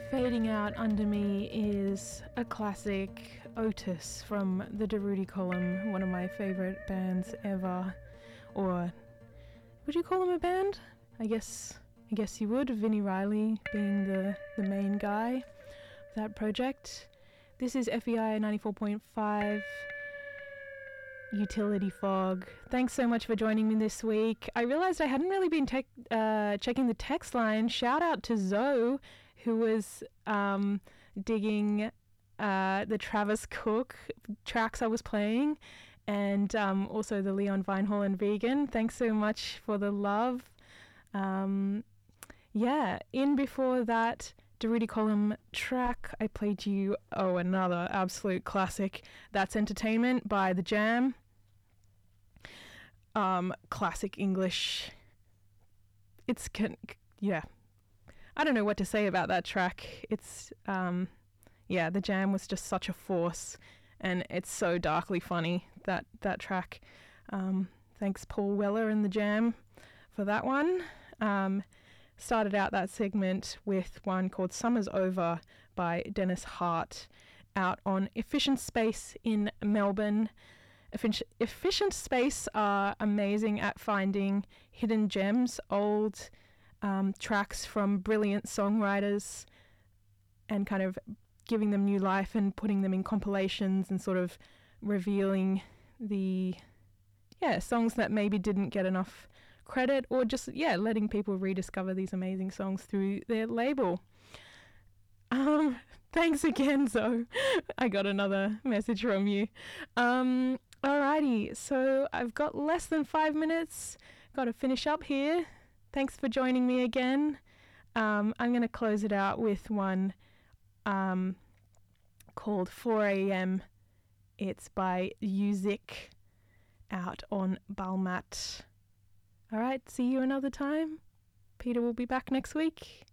Fading out under me is a classic, Otis from the Darude Column, one of my favourite bands ever. Or would you call them a band? I guess you would, Vinnie Riley being the main guy of that project. This is FEI 94.5 Utility Fog. Thanks so much for joining me this week. I realised I hadn't really been checking the text line. Shout out to Zoe, who was digging the Travis Cook tracks I was playing, and also the Leon Vinehall and Vegan. Thanks so much for the love. In before that Darude Column track, I played you another absolute classic, That's Entertainment by The Jam. Classic English. I don't know what to say about that track. It's The Jam was just such a force, and it's so darkly funny, that track. Thanks Paul Weller and The Jam for that one. Started out that segment with one called Summer's Over by Dennis Hart, out on Efficient Space in Melbourne. Efficient Space are amazing at finding hidden gems, old tracks from brilliant songwriters, and kind of giving them new life and putting them in compilations and sort of revealing the songs that maybe didn't get enough credit, or just letting people rediscover these amazing songs through their label. Thanks again, Zoe. I got another message from you. Alrighty, so I've got less than 5 minutes. Got to finish up here. Thanks for joining me again. I'm going to close it out with one called 4 a.m. It's by Uzik, out on Balmat. All right, see you another time. Peter will be back next week.